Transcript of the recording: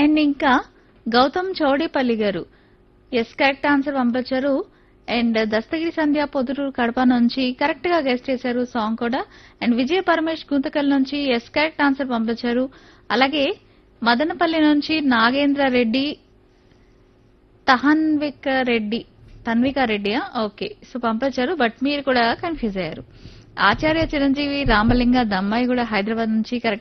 And ఇంకా గౌతమ్ చౌడేపల్లి గారు yes correct answer పంపించారు. అండ్ దస్తగిరి సంధ్య పొదురు కడప నుంచి కరెక్ట్ గా గెస్ట్ చేశారు సాంగ్ కూడా. అండ్ విజయ పరమేష్ గుంతకల్ నుంచి ఎస్ కరెక్ట్ ఆన్సర్ పంపించారు. అలాగే మదనపల్లి నుంచి నాగేంద్ర రెడ్డి తన్విక రెడ్డియా ఓకే సో పంపించారు. బట్ మీరు కూడా కన్ఫ్యూజ్ అయ్యారు. ఆచార్య చిరంజీవి రామలింగ దమ్మాయి కూడా హైదరాబాద్ నుంచి కరెక్ట్